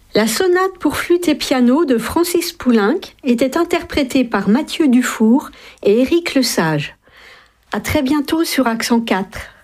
La sonate pour flûte et piano de Francis Poulenc était interprétée par Mathieu Dufour et Éric Lesage. À très bientôt sur Accent 4.